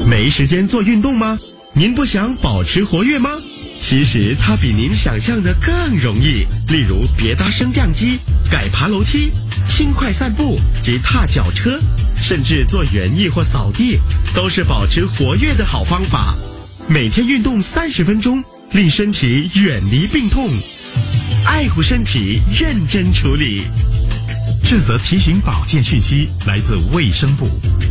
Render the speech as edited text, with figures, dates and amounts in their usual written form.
没时间做运动吗？您不想保持活跃吗？其实它比您想象的更容易。例如别搭升降机、改爬楼梯、轻快散步及踏脚车，甚至做园艺或扫地，都是保持活跃的好方法。每天运动30分钟，令身体远离病痛。爱护身体，认真处理。 这则提醒保健讯息来自卫生部。